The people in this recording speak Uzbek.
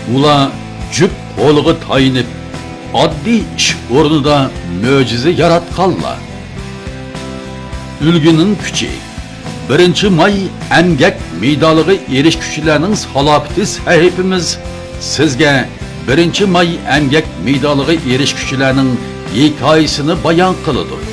Ular jüp qo'liga tayinib, oddiy ish o'rnida mo'jiza yaratganlar. Ulguning kuchi 1-may emgak medaliga erishuvchilarning salohiyati sahifamiz sizga 1-may emgak medaliga erishuvchilarning hikoyasini bayon qiladi.